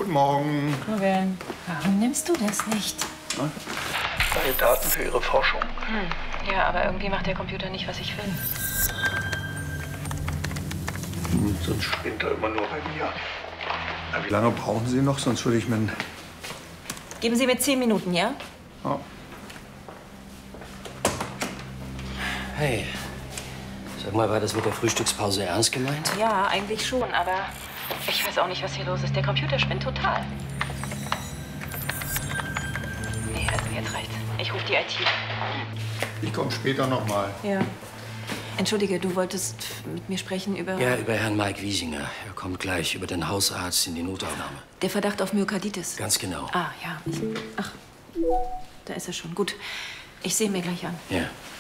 Guten Morgen. Morgen. Warum nimmst du das nicht? Neue Daten für Ihre Forschung. Ja, aber irgendwie macht der Computer nicht, was ich will. Sonst spinnt er immer nur bei mir. Na, wie lange brauchen Sie noch? Sonst würde ich mir... Geben Sie mir 10 Minuten, ja? Ja. Hey, sag mal, war das mit der Frühstückspause ernst gemeint? Ja, eigentlich schon, aber ich weiß auch nicht, was hier los ist. Der Computer spinnt total. Nee, also jetzt reicht's. Ich rufe die IT. Ich komme später noch mal. Ja. Entschuldige, du wolltest mit mir sprechen über... Ja, über Herrn Mike Wiesinger. Er kommt gleich über den Hausarzt in die Notaufnahme. Der Verdacht auf Myokarditis. Ganz genau. Ah, ja. Ach, da ist er schon. Gut. Ich sehe ihn mir gleich an. Ja.